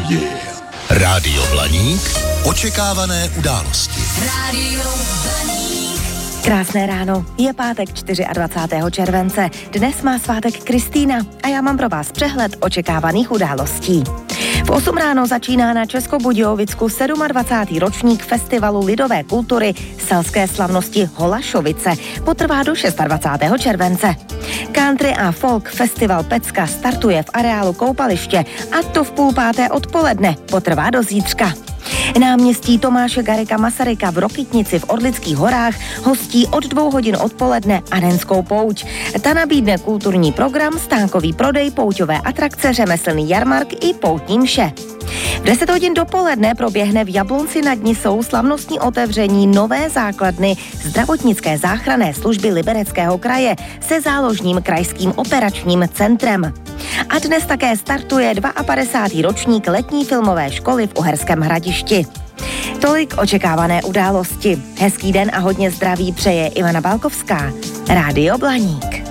yeah. Rádio Blaník. Očekávané události. Rádio Blaník. Krásné ráno. Je pátek 24. července. Dnes má svátek Kristýna a já mám pro vás přehled očekávaných událostí. V 8 ráno začíná na Českobudějovicku 27. ročník Festivalu lidové kultury selské slavnosti Holašovice. Potrvá do 26. července. Country a folk festival Pecka startuje v areálu Koupaliště a to v 4:30 odpoledne. Potrvá do zítřka. Náměstí Tomáše Garrigua Masaryka v Rokytnici v Orlických horách hostí od 2 hodin odpoledne Anenskou pouť. Ta nabídne kulturní program, stánkový prodej, pouťové atrakce, řemeslný jarmark i poutní mše. V 10 hodin dopoledne proběhne v Jablonci nad Nisou slavnostní otevření nové základny zdravotnické záchranné služby Libereckého kraje se záložním krajským operačním centrem. A dnes také startuje 52. ročník letní filmové školy v Uherském Hradišti. Tolik očekávané události. Hezký den a hodně zdraví přeje Ivana Balkovská. Rádio Blaník.